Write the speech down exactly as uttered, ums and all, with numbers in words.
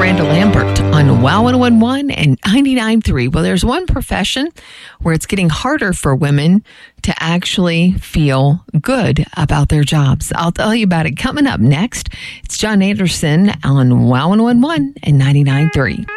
Miranda Lambert on Wow one oh one and ninety-nine point three. Well, there's one profession where it's getting harder for women to actually feel good about their jobs. I'll tell you about it coming up next. It's John Anderson on Wow one oh one and ninety-nine point three.